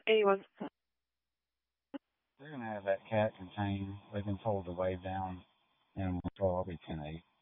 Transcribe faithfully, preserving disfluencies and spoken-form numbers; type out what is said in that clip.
eighty-one. They're going to have that cat contained. They can fold the wave down and control. I'll be ten eight.